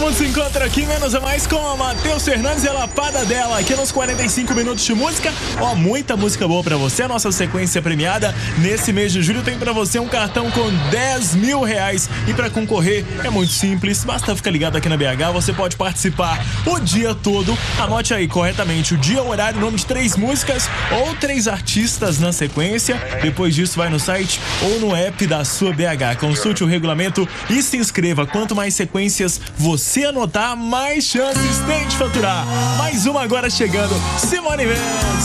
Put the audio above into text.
Se encontra aqui menos a mais com a Matheus Fernandes e a Lapada dela, aqui nos 45 minutos de música. Ó, muita música boa pra você. A nossa sequência premiada nesse mês de julho tem pra você um cartão com 10 mil reais. E pra concorrer é muito simples, basta ficar ligado aqui na BH. Você pode participar o dia todo. Anote aí corretamente o dia, o horário, o nome de 3 músicas ou 3 artistas na sequência. Depois disso vai no site ou no app da sua BH. Consulte o regulamento e se inscreva. Quanto mais sequências você anotar, mais chances tem de faturar. Mais uma agora chegando, Simone Mendes.